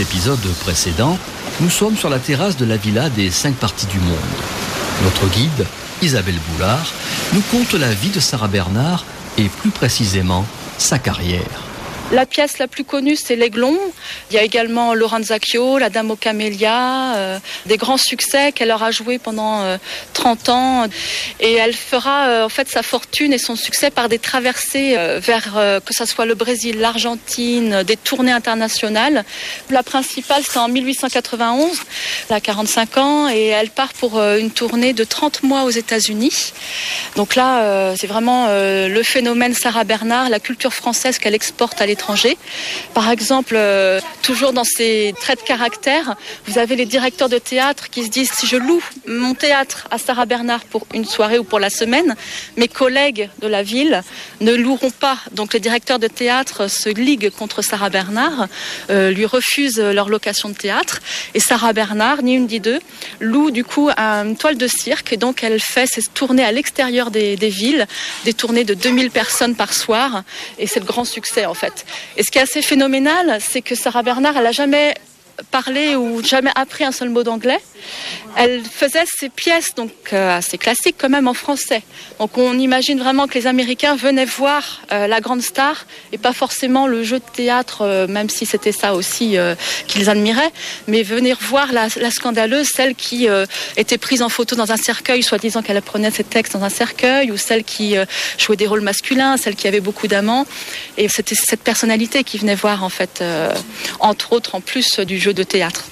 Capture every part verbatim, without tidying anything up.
l'épisode précédent, nous sommes sur la terrasse de la villa des cinq parties du monde. Notre guide, Isabelle Boulard, nous conte la vie de Sarah Bernhardt et plus précisément sa carrière. La pièce la plus connue, c'est l'Aiglon. Il y a également Lorenzacchio, La Dame aux Camélias, euh, des grands succès qu'elle aura joué pendant euh, trente ans. Et elle fera euh, en fait sa fortune et son succès par des traversées euh, vers euh, que ce soit le Brésil, l'Argentine, des tournées internationales. La principale, c'est en mille huit cent quatre-vingt-onze. Elle a quarante-cinq ans et elle part pour euh, une tournée de trente mois aux États-Unis. Donc là, euh, c'est vraiment euh, le phénomène Sarah Bernhardt, la culture française qu'elle exporte à l'étranger. Par exemple, euh, toujours dans ces traits de caractère, vous avez les directeurs de théâtre qui se disent si je loue mon théâtre à Sarah Bernhardt pour une soirée ou pour la semaine, mes collègues de la ville ne loueront pas. Donc les directeurs de théâtre se liguent contre Sarah Bernhardt, euh, lui refusent leur location de théâtre et Sarah Bernhardt, ni une ni deux, loue du coup une toile de cirque et donc elle fait ses tournées à l'extérieur des, des villes, des tournées de deux mille personnes par soir et c'est le grand succès en fait. Et ce qui est assez phénoménal, c'est que Sarah Bernhardt, elle n'a jamais parlé ou jamais appris un seul mot d'anglais. Elle faisait ses pièces, donc euh, assez classiques quand même, en français. Donc on imagine vraiment que les Américains venaient voir euh, la grande star et pas forcément le jeu de théâtre, euh, même si c'était ça aussi euh, qu'ils admiraient, mais venir voir la, la scandaleuse, celle qui euh, était prise en photo dans un cercueil, soi-disant qu'elle apprenait ses textes dans un cercueil, ou celle qui euh, jouait des rôles masculins, celle qui avait beaucoup d'amants. Et c'était cette personnalité qui venait voir, en fait, euh, entre autres, en plus du jeu de théâtre.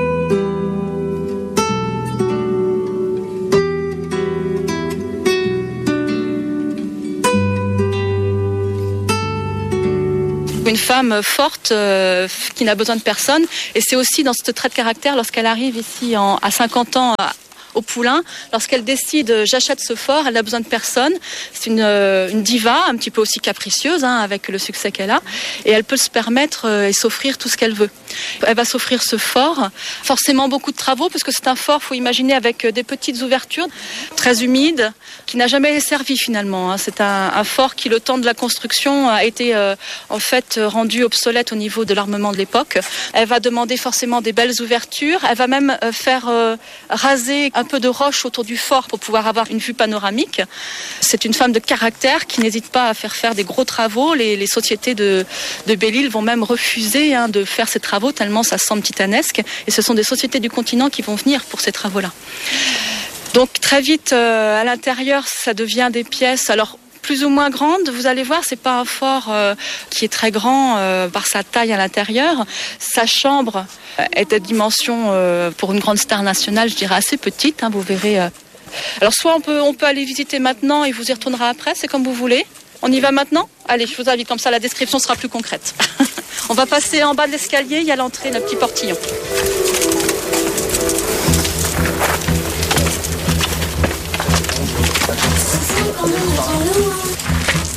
Une femme forte euh, qui n'a besoin de personne et c'est aussi dans ce trait de caractère lorsqu'elle arrive ici en, à cinquante ans à, au Poulain, lorsqu'elle décide j'achète ce fort, elle n'a besoin de personne, c'est une, euh, une diva un petit peu aussi capricieuse hein, avec le succès qu'elle a et elle peut se permettre euh, et s'offrir tout ce qu'elle veut. Elle va s'offrir ce fort, forcément beaucoup de travaux parce que c'est un fort, faut imaginer, avec des petites ouvertures, très humide, qui n'a jamais servi finalement. Hein. C'est un, un fort qui, le temps de la construction, a été euh, en fait rendu obsolète au niveau de l'armement de l'époque. Elle va demander forcément des belles ouvertures, elle va même euh, faire euh, raser un peu de roche autour du fort pour pouvoir avoir une vue panoramique. C'est une femme de caractère qui n'hésite pas à faire faire des gros travaux. Les, les sociétés de, de Belle-Île vont même refuser hein, de faire ces travaux tellement ça semble titanesque. Et ce sont des sociétés du continent qui vont venir pour ces travaux-là. Donc très vite, euh, à l'intérieur, ça devient des pièces... Alors, plus ou moins grandes, vous allez voir, c'est pas un fort euh, qui est très grand euh, par sa taille à l'intérieur. Sa chambre est de dimension, euh, pour une grande star nationale, je dirais assez petite, hein, vous verrez. Euh. Alors soit on peut, on peut aller visiter maintenant et vous y retournerez après, c'est comme vous voulez. On y va maintenant ? Allez, je vous invite, comme ça la description sera plus concrète. On va passer en bas de l'escalier, il y a l'entrée, le petit portillon.